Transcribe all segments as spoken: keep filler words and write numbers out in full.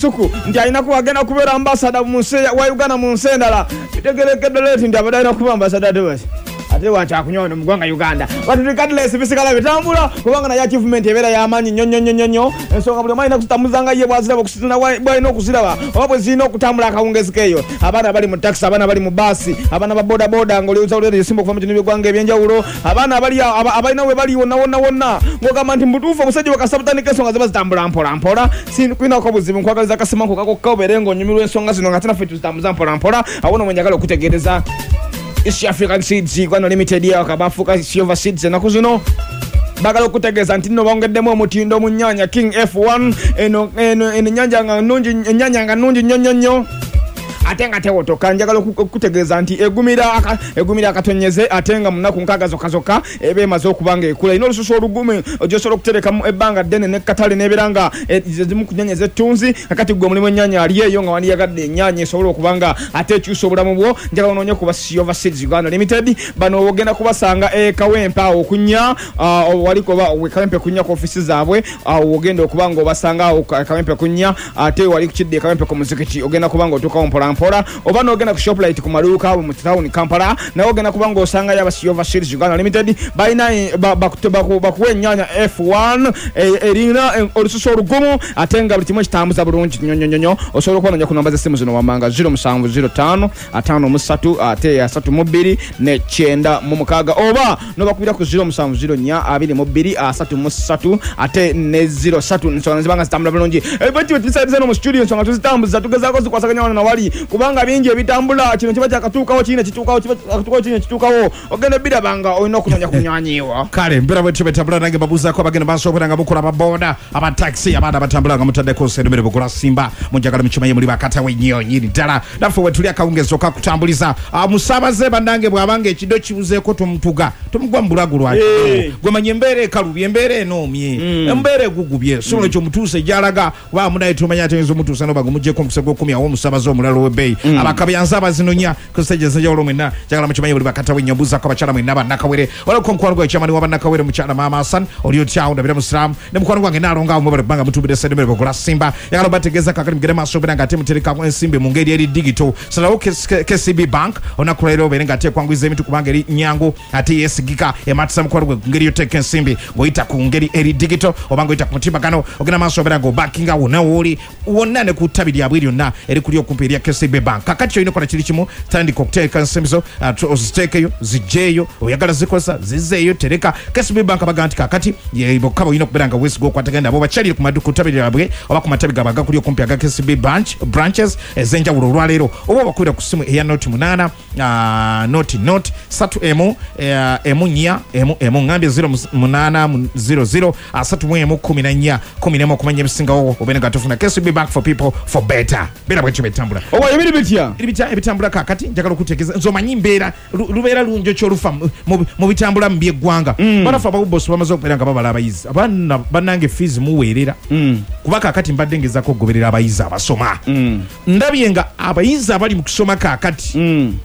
tuku ndi alina kuwagenda kubeera ambassador mu nsi wa Uganda mu nsi endala bitegerekedde leeti ndi abadde alina kuba ambassador tebasi ate wacha kunyono mugwanga Uganda but regardless bisikala bitambula kubanga na achievement ebera yamanyi nyonyo nyonyo nyonyo ensonga buli mali nakutambuzanga ye bwazira bokusitana bwalina okuziraba obwe zina okutambula akawungezekeyo abana bali mu taxi abana bali mu basi abana ba boda boda ngoliuza ulere simbo kufa mutini bigwanga ebyenjawulo abana bali abalina we bali wonna wonna wonna ngogamba nti mbutufu omusajja wakasabutani kensonga ziba zitambula mpola mpola sin kwina ko buzibu nkwagaliza kasimanko kako kaoberengo nyumirwe ensonga zino nga tena fetu zitambuza mpola mpola abona mwenjagala okutegereza East African Seeds Gwano Limited ya kabafuka Silver Seeds na kuzino bagala okutegeza nti nno bongedemo omutindo mu nyanya King F one eno eno enyanja nga nungi enyanya nga nungi nyonyonyo atenga tewoto kanjagala okutegeza nti egumira aka egumira akatonyeze atenga munaku nkaga zokazoka ebe mazo kubanga ekula ino lususu olugume ojosola okutereka mu ebanga dene ne katale nebiranga ezimu kunyanyeze tunzi akati gwe mulimo nyanya aliyeyo nga wani yagadde nyanya esobola okubanga ate kyuso obulamu bwo njagala ononye kuba Silver Seeds Uganda Limited bano ogenda kubasanga e Kawempa okunya waliko ba we Kawempa kunya ku office zaabwe ogenda okubanga obasanga Kawempa kunya ate wali kukidde Kawempa ku muzikiti ogenda kubanga otuka ompola mpora obano ogenda ku Shoprite ku maduka mu town Kampala na ogenda kubanga osanga yaba Silver Seeds Uganda Limited baina bakutuba bakuwe nyanya F one erina olususu olugumu atenga buli kimwe kitambuza bulungi nyonyonyonyo osobola kubona ku namba z'essimu zino wamanga zero seven zero five five three ate ya three two ne nine mu mukaga oba no bakubira ku zero seven zero nya two two three ate ne zero three nsonga zibanga zitambula bulungi ebati wetisaidiza no mu studio nsonga tuzitambuza tugezako zikwasaganya na wali kubanga bingi ebitambula kino kiba kyakatuukawo kina kituukawo kiba katuukawo kina kituukawo ogenda bira banga olina okunonya kunyanyiwa kale mbira bwe tubetambula nange babuza ko abagenda basobora nga bukola baboda aba taxi abana batambula nga mutadde ko sedumere bukola simba munjagala michuma ye muri bakata wenyo nyiri dala nafe wetuli akawungezo ka kutambuliza musabaze bandange bwabanga ekido kibuze ko tumutuga tumugwa mbulagulwa gwe manyembere kalubi embere no mye embere gugubye solo cyo mutuse jalaga wa munaye tumanya atenzo mutuse no bagumuje ko musego kumi awo musabaze omulalo webe abakabiyanza bazinonya kusejeza jawolo mwena jagala muchuma ye muri bakata wenyo buza ko bachala mwena banakawere wala konkwaro gwe chamani wabanakawere muchala mama Hassan oliyo chao ndabira musram ne mukwano gwange nalonga mu banga mutubide sedumere bukola simba yagala bategeza kakali mgere maso bera ngate mutereka kwa nsimbe mungeri eri digital salawo K C B Bank onakulero bere ngate kwangwiza emitu kubanga eri nyango ati yesigika ematsa mukwaro ngeri yoteka nsimbe goita ku ngeri eri digital obango ita kumutima kano ogena maso bera go bankinga wona woli wonane kutabiri abwiri yonna eri kuli okumpi eri K C B Bank kakati yoino kona kirikimu tandi cocktail kansimbizo ozitekeyo zijeyo oyagala zikosa zizeyo tereka K C B Bank baganti kakati yebo kabo yino kuberanga wesi go kwatagenda abo bachali ku maduka kutabiri abwe oba ku matabi gabaga kuli okumpi aga K C B branch branches ezenja wulo lwalero oba bakwira ku simu eya note munana uh, note note satu emu uh, emu nya emu emu ngambi zero munana zero zero asatu uh, emu kumi na nya kumi na mo kumanya bisinga wo obenga tofuna K C B Bank for people for better bera bwe chibetambula oba yebiri bitya ibita ebitambula kakati njagala kutekeza nzoma nyimbera lubera lunjo cholufa mu bitambula mbye gwanga mm. bana fa babuboso bamazo kuberanga babala abayizi abana banange fees muwerera mm. kubaka kakati mbadde ngezako goberera abayizi abasoma mm. ndabyenga abayizi abali mu kusoma kakati mm.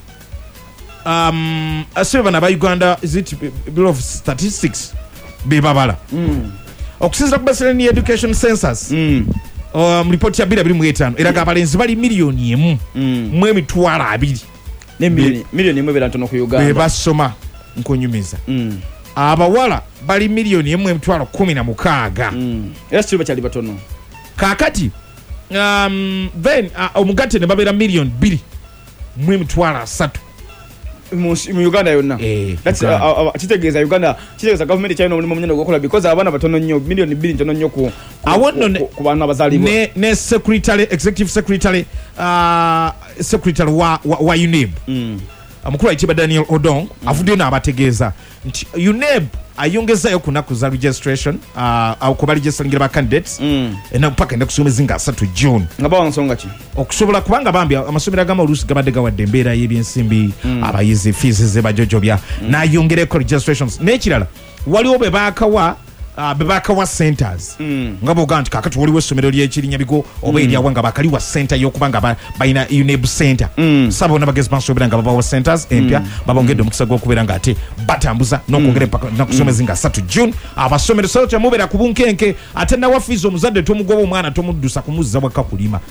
um asebe na ba Uganda is it Bureau of Statistics be babala mm. okusinza kubasira ni education census mm. um report ya bira biri mu etano eraga abalenzi bali milioni emu mm. mu emitwala abiri ne milioni emu bera ntono ku Uganda be basoma nkonyumiza mm. abawala bali milioni emu emitwalo kumi na mukaaga mm. era sibo cyali batono kakati um then uh, omugate ne babera milioni two mu emitwalo asatu mu Uganda yonna eh that's kitegeza Uganda kitegeza government cyane mulimo munyo gokola because abana batono nnyo milioni two ntono nnyo ku awonno ku bana bazali ne ne secretary executive secretary uh secretary wa wa, wa U N E B mm. amukuru aitiba Daniel Odong mm. avudio na abategeza nti U N E B ayongeza yo kunaku za registration uh, au kuba registering ba candidates mm. ena mpaka enda kusomeza nga three June ngaba nsonga ki okusobola kubanga bambi amasomero agama olusi gabadde gawadde embeera y'ebyensimbi mm. abayizi fees ze bajojobya mm. na yongere ko registrations n'ekirala waliwo be bakawa uh, bebaka wa centers mm. ngabo ganti kakati waliwo essomero ly'ekirinya bigo oba eri awanga bakali wa center y'okubanga ba, baina U N E B center mm. sabo na bagezi bansobera nga baba wa centers empya mm. babongedde omukisa gw'okubeera nga ate batambuza n'okwongera mm. nakusomeza nga three June abasomero salo kyamubera ku bunkenke ate nawa fees omuzadde tomugoba omwana tomuddusa kumuzza bwaka kulima